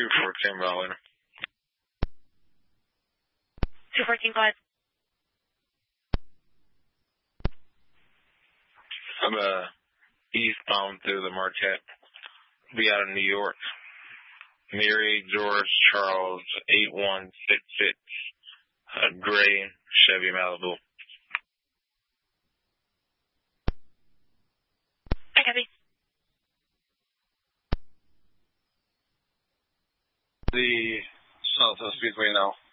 214 Violator. 214, go ahead. I'm eastbound through the Marquette. Be out of New York. Mary George Charles 8166. Gray Chevy Malibu. I copy. The Southwest Speedway now.